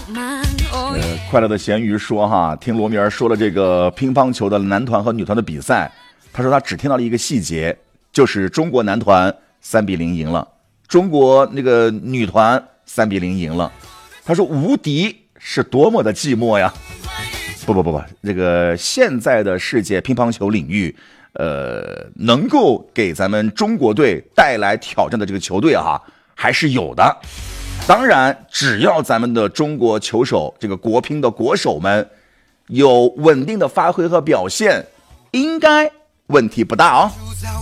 快乐的咸鱼说哈，听罗米尔说了这个乒乓球的男团和女团的比赛，他说他只听到了一个细节，就是中国男团3-0赢了，中国那个女团3-0赢了。他说无敌是多么的寂寞呀！不，这个现在的世界乒乓球领域，能够给咱们中国队带来挑战的这个球队啊，还是有的。当然，只要咱们的中国球手，这个国乒的国手们有稳定的发挥和表现，应该问题不大啊。